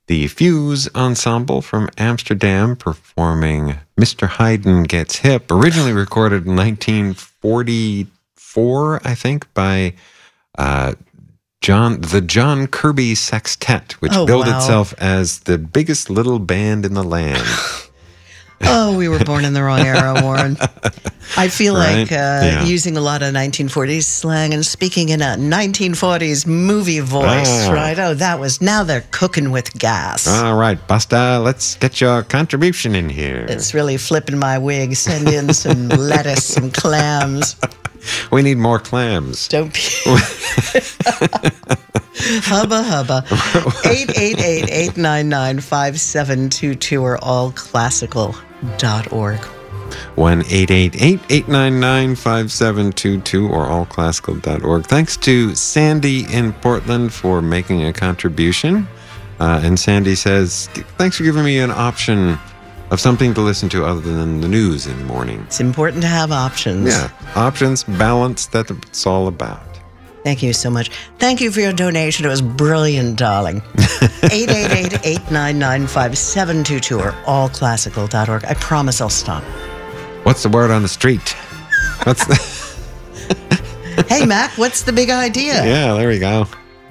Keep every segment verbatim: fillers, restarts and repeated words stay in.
The Fuse Ensemble from Amsterdam performing Mister Haydn Gets Hip, originally recorded in nineteen forty-four, I think, by uh, John the John Kirby Sextet, which oh, billed wow. itself as the biggest little band in the land. Oh, we were born in the wrong era, Warren. I feel Right? like uh, Yeah. using a lot of nineteen forties slang and speaking in a nineteen forties movie voice, Ah. right? Oh, that was, now they're cooking with gas. All right, Busta, let's get your contribution in here. It's really flipping my wig. Send in some lettuce, some clams. We need more clams. Don't be. Hubba hubba. eight eight eight, eight nine nine, five seven two two or all classical dot org. one eight eight eight, eight nine nine, five seven two two or all classical dot org. Thanks to Sandy in Portland for making a contribution. Uh, and Sandy says, thanks for giving me an option of something to listen to other than the news in the morning. It's important to have options. Yeah, options, balance, that's what it's all about. Thank you so much. Thank you for your donation. It was brilliant, darling. eight eight eight, eight nine nine, five seven two two or all classical dot org. I promise I'll stop. What's the word on the street? What's the... Hey, Mac, what's the big idea? Yeah, there we go.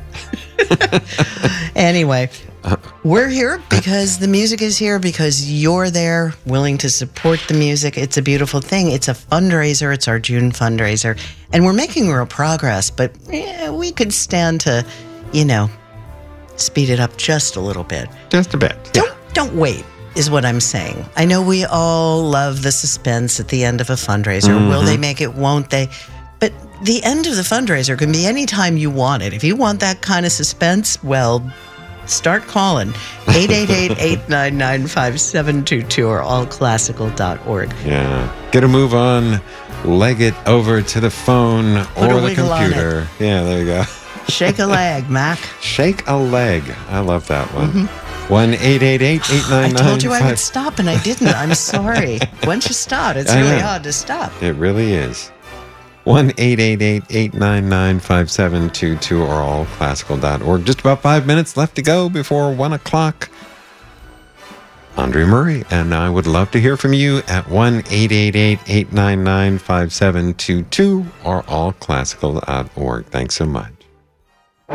Anyway, we're here because the music is here, because you're there willing to support the music. It's a beautiful thing. It's a fundraiser. It's our June fundraiser. And we're making real progress, but eh, we could stand to, you know, speed it up just a little bit. Just a bit. Don't, Yeah. don't wait, is what I'm saying. I know we all love the suspense at the end of a fundraiser. Mm-hmm. Will they make it? Won't they? But the end of the fundraiser can be any time you want it. If you want that kind of suspense, well, start calling. eight eight eight, eight nine nine, five seven two two or all classical dot org. Yeah. Get a move on. Leg it over to the phone Put a or the wiggle on computer. Yeah, there you go. Shake a leg, Mac. Shake a leg. I love that one. one eight eight eight, eight I nine nine. told you I would stop and I didn't. I'm sorry. Once you start, it's I really know. hard to stop. It really is. one eight eight eight, eight nine nine, five seven two two or all classical dot org. Just about five minutes left to go before one o'clock. Andre Murray, and I would love to hear from you at one eight eight eight, eight nine nine, five seven two two or all classical dot org. Thanks so much.